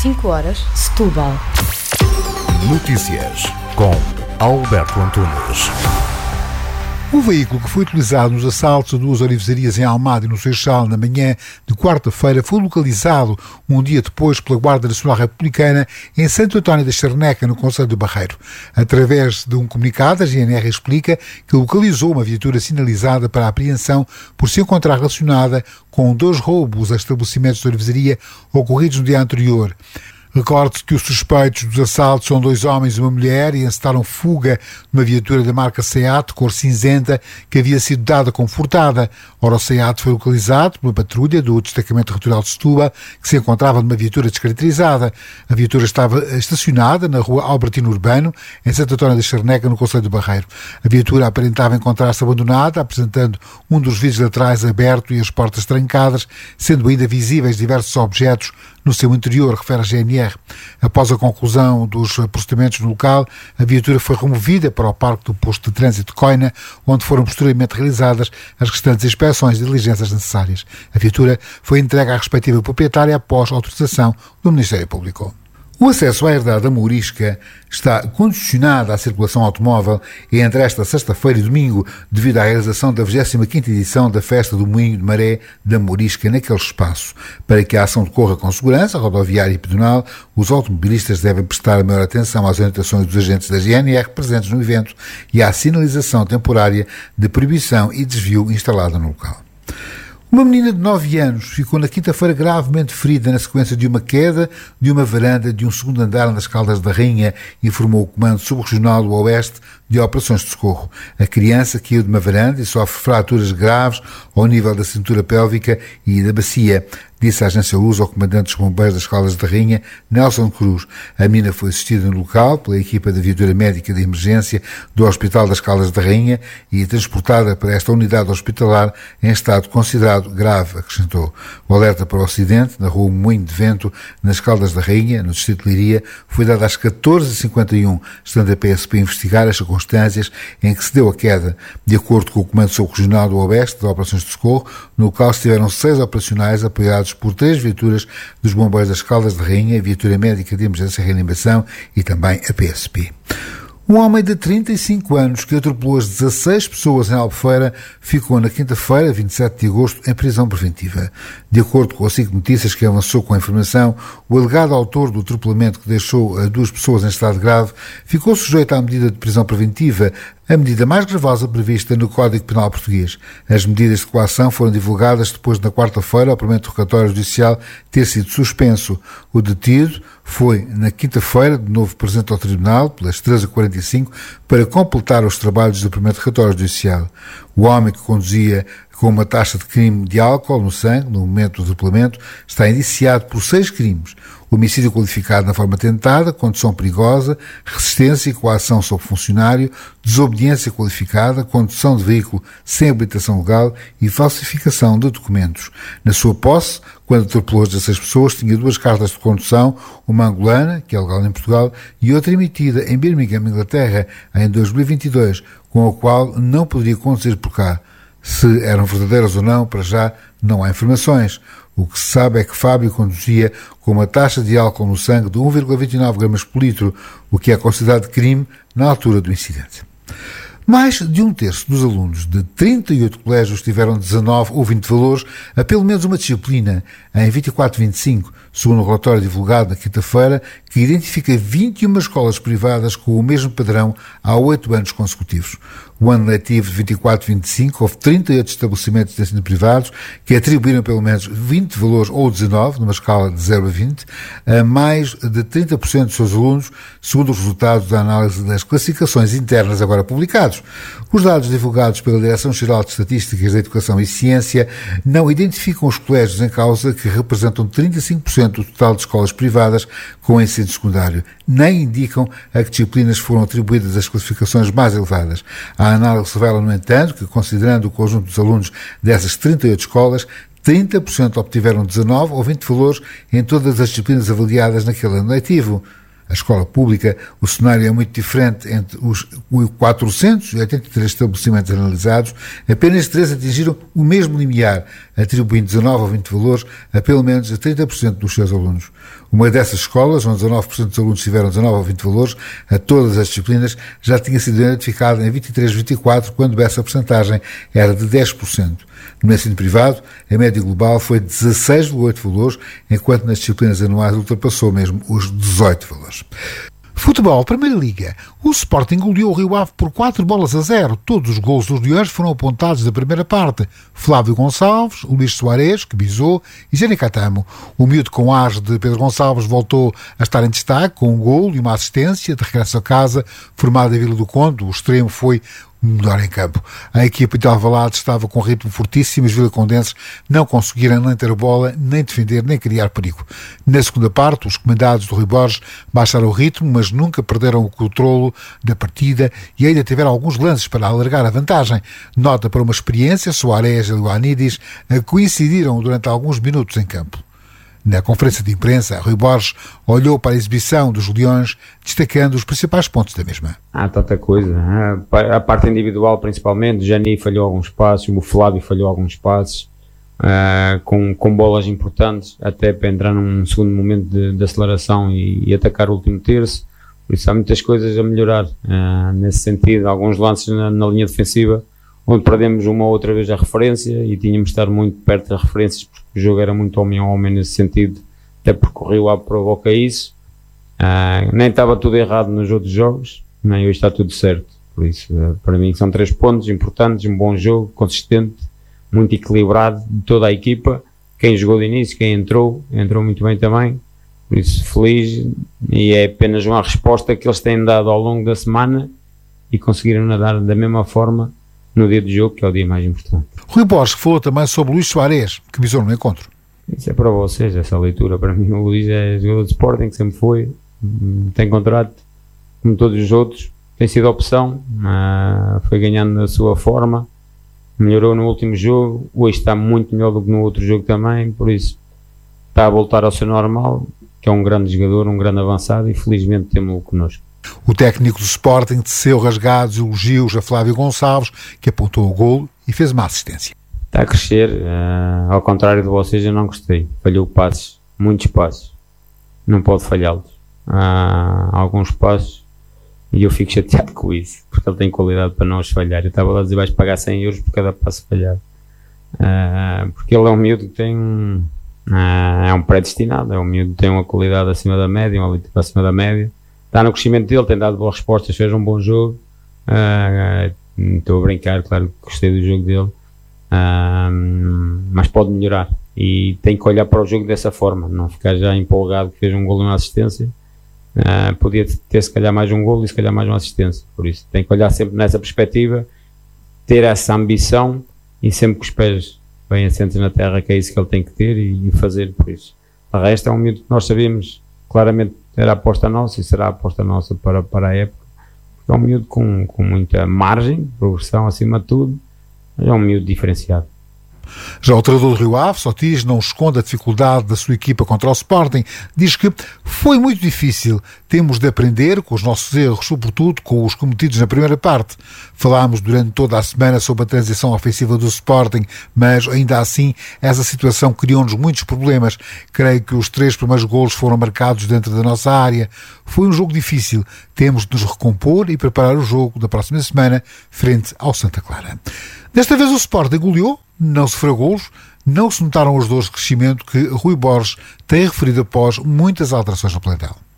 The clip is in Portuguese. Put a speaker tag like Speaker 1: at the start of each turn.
Speaker 1: 5 horas, Setúbal.
Speaker 2: Notícias com Alberto Antunes.
Speaker 3: O veículo que foi utilizado nos assaltos a duas orivesarias em Almada e no Seixal na manhã de quarta-feira foi localizado um dia depois pela Guarda Nacional Republicana em Santo António da Charneca, no concelho do Barreiro. Através de um comunicado, a GNR explica que localizou uma viatura sinalizada para a apreensão por se encontrar relacionada com 2 roubos a estabelecimentos de orivesaria ocorridos no dia anterior. Recorde-se que os suspeitos dos assaltos são 2 homens e uma mulher e encetaram fuga numa viatura da marca Seat, cor cinzenta, que havia sido dada como furtada. Ora, o Seat foi localizado por uma patrulha do Destacamento Territorial de Setúbal, que se encontrava numa viatura descaracterizada. A viatura estava estacionada na rua Albertino Urbano, em Santo António da Charneca, no concelho do Barreiro. A viatura aparentava encontrar-se abandonada, apresentando um dos vidros laterais aberto e as portas trancadas, sendo ainda visíveis diversos objetos no seu interior, refere a GNR. Após a conclusão dos procedimentos no local, a viatura foi removida para o parque do posto de trânsito de Coina, onde foram posteriormente realizadas as restantes inspeções e diligências necessárias. A viatura foi entregue à respectiva proprietária após autorização do Ministério Público. O acesso à herdade da Mourisca está condicionado à circulação automóvel entre esta sexta-feira e domingo, devido à realização da 25ª edição da Festa do Moinho de Maré da Mourisca naquele espaço. Para que a ação decorra com segurança rodoviária e pedonal, os automobilistas devem prestar a maior atenção às orientações dos agentes da GNR presentes no evento e à sinalização temporária de proibição e desvio instalada no local. Uma menina de 9 anos ficou na quinta-feira gravemente ferida na sequência de uma queda de uma varanda de um segundo andar nas Caldas da Rainha, informou o Comando Subregional do Oeste de Operações de Socorro. A criança caiu de uma varanda e sofre fraturas graves ao nível da cintura pélvica e da bacia, disse a agência Luz ao comandante dos bombeiros das Caldas da Rainha, Nelson Cruz. A menina foi assistida no local pela equipa da viatura médica de emergência do Hospital das Caldas da Rainha e transportada para esta unidade hospitalar em estado considerado grave, acrescentou. O alerta para o acidente na rua Moinho de Vento, nas Caldas da Rainha, no distrito de Leiria, foi dado às 14h51, estando a PSP a investigar as circunstâncias em que se deu a queda. De acordo com o Comando Subregional do Oeste de Operações de Socorro, no local estiveram 6 operacionais apoiados por 3 viaturas dos bombeiros das Caldas de Rainha, a viatura médica de emergência e reanimação e também a PSP. Um homem de 35 anos que atropelou as 16 pessoas em Albufeira ficou na quinta-feira, 27 de agosto, em prisão preventiva. De acordo com a SIC Notícias, que avançou com a informação, o alegado autor do atropelamento que deixou a 2 pessoas em estado grave ficou sujeito à medida de prisão preventiva, a medida mais gravosa prevista no Código Penal Português. As medidas de coação foram divulgadas depois de, na quarta-feira, ao primeiro interrogatório judicial ter sido suspenso. O detido foi, na quinta-feira, de novo presente ao Tribunal, pelas 13h45, para completar os trabalhos do primeiro interrogatório judicial. O homem que conduzia com uma taxa de crime de álcool no sangue, no momento do atropelamento, está indiciado por 6 crimes. Homicídio qualificado na forma tentada, condução perigosa, resistência e coação sobre funcionário, desobediência qualificada, condução de veículo sem habilitação legal e falsificação de documentos. Na sua posse, quando atropelou as 16 pessoas, tinha 2 cartas de condução, uma angolana, que é legal em Portugal, e outra emitida em Birmingham, Inglaterra, em 2022, com a qual não poderia conduzir por cá. Se eram verdadeiras ou não, para já não há informações. O que se sabe é que Fábio conduzia com uma taxa de álcool no sangue de 1,29 gramas por litro, o que é considerado crime na altura do incidente. Mais de 1/3 dos alunos de 38 colégios tiveram 19 ou 20 valores a pelo menos uma disciplina em 24-25, segundo um relatório divulgado na quinta-feira, que identifica 21 escolas privadas com o mesmo padrão há 8 anos consecutivos. O ano letivo de 24-25 houve 38 estabelecimentos de ensino privados que atribuíram pelo menos 20 valores ou 19, numa escala de 0 a 20, a mais de 30% dos seus alunos, segundo os resultados da análise das classificações internas agora publicados. Os dados divulgados pela Direção-Geral de Estatísticas da Educação e Ciência não identificam os colégios em causa, que representam 35% do total de escolas privadas com ensino secundário, nem indicam a que disciplinas foram atribuídas as classificações mais elevadas. A análise revela, no entanto, que, considerando o conjunto dos alunos dessas 38 escolas, 30% obtiveram 19 ou 20 valores em todas as disciplinas avaliadas naquele ano letivo. A escola pública, o cenário é muito diferente. Entre os 483 estabelecimentos analisados, apenas 3 atingiram o mesmo limiar, atribuindo 19 ou 20 valores a pelo menos a 30% dos seus alunos. Uma dessas escolas, onde 19% dos alunos tiveram 19 ou 20 valores a todas as disciplinas, já tinha sido identificada em 23-24, quando essa percentagem era de 10%. No ensino privado, a média global foi de 16,8 valores, enquanto nas disciplinas anuais ultrapassou mesmo os 18 valores. Futebol, Primeira Liga. O Sporting goleou o Rio Ave por 4-0. Todos os gols dos Leões foram apontados da primeira parte. Flávio Gonçalves, Luís Soares, que bisou, e Jenny Catamo. O miúdo com as de Pedro Gonçalves voltou a estar em destaque, com um golo e uma assistência de regresso a casa, formado em Vila do Conde. O extremo foi melhor em campo. A equipa de Alvalade estava com ritmo fortíssimo, os vilacondenses não conseguiram nem ter a bola, nem defender, nem criar perigo. Na segunda parte, os comandados do Rui Borges baixaram o ritmo, mas nunca perderam o controlo da partida e ainda tiveram alguns lances para alargar a vantagem. Nota para uma experiência, Soares e Ioannidis coincidiram durante alguns minutos em campo. Na conferência de imprensa, Rui Borges olhou para a exibição dos Leões, destacando os principais pontos da mesma.
Speaker 1: Há tanta coisa. A parte individual, principalmente. O Jani falhou alguns passos, o Flávio falhou alguns passos, com bolas importantes, até para entrar num segundo momento de aceleração e atacar o último terço. Por isso há muitas coisas a melhorar nesse sentido. Alguns lances na linha defensiva, onde perdemos uma ou outra vez a referência e tínhamos de estar muito perto das referências, porque o jogo era muito homem a homem nesse sentido, até porque o Rio Ave provoca isso. Nem estava tudo errado nos outros jogos, nem hoje está tudo certo. Por isso, para mim são 3 pontos importantes, um bom jogo, consistente, muito equilibrado de toda a equipa. Quem jogou de início, quem entrou muito bem também. Por isso, feliz, e é apenas uma resposta que eles têm dado ao longo da semana e conseguiram nadar da mesma forma no dia do jogo, que é o dia mais importante.
Speaker 3: Rui Borges falou também sobre Luís Soares, que visou no encontro.
Speaker 1: Isso é para vocês, essa leitura. Para mim, o Luís é jogador de Sporting, que sempre foi, tem contrato, como todos os outros, tem sido opção, foi ganhando a sua forma, melhorou no último jogo, hoje está muito melhor do que no outro jogo também, por isso está a voltar ao seu normal, que é um grande jogador, um grande avançado, e felizmente temos-o connosco.
Speaker 3: O técnico do Sporting teceu rasgados elogios a Flávio Gonçalves, que apontou o golo e fez uma assistência.
Speaker 1: Está a crescer, ao contrário de vocês, eu não gostei. Falhou passos, muitos passos. Não pode falhá-los. Há alguns passos e eu fico chateado com isso, porque ele tem qualidade para não os falhar. Eu estava lá a dizer, vais pagar 100 euros por cada passo falhado. Porque ele é um miúdo que tem é um predestinado, é um miúdo que tem uma qualidade acima da média, uma habilidade acima da média. Está no crescimento dele, tem dado boas respostas, fez um bom jogo. Estou a brincar, claro que gostei do jogo dele, mas pode melhorar e tem que olhar para o jogo dessa forma, não ficar já empolgado que fez um golo e uma assistência. Podia ter se calhar mais um golo e se calhar mais uma assistência, por isso tem que olhar sempre nessa perspectiva, ter essa ambição e sempre com os pés bem assentes na terra, que é isso que ele tem que ter e fazer. Por isso, o resto é um miúdo que nós sabemos claramente era a aposta nossa e será a aposta nossa para a época. É um miúdo com muita margem, progressão acima de tudo, mas é um miúdo diferenciado.
Speaker 3: Já o treinador do Rio Ave, Sotis, não esconde a dificuldade da sua equipa contra o Sporting. Diz que foi muito difícil. Temos de aprender com os nossos erros, sobretudo com os cometidos na primeira parte. Falámos durante toda a semana sobre a transição ofensiva do Sporting, mas ainda assim essa situação criou-nos muitos problemas. Creio que os 3 primeiros golos foram marcados dentro da nossa área. Foi um jogo difícil. Temos de nos recompor e preparar o jogo da próxima semana frente ao Santa Clara. Desta vez o Sporting goleou, não sofreu golos, não se notaram as dores de crescimento que Rui Borges tem referido após muitas alterações no plantel.